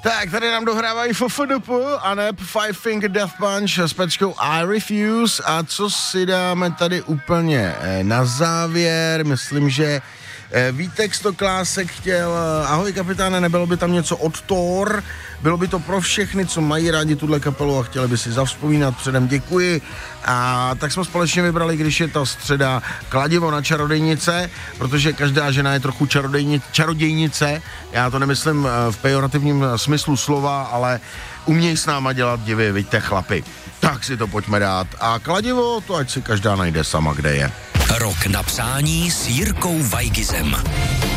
Tak, tady nám dohrávají FFDP a ne Five Finger Death Punch s pečkou I Refuse. A co si dáme tady úplně na závěr? Myslím, že Vítek Stoklásek chtěl, ahoj kapitáne, nebylo by tam něco od Thor? Bylo by to pro všechny, co mají rádi tuhle kapelu a chtěli by si zavzpomínat, předem děkuji. A tak jsme společně vybrali, když je ta středa, kladivo na čarodějnice, protože každá žena je trochu čarodějnice. Já to nemyslím v pejorativním smyslu slova, ale umějí s náma dělat divy, vidíte chlapi. Tak si to pojďme dát. A kladivo, to ať si každá najde sama, kde je. Rok na přání s Jirkou Weigizem.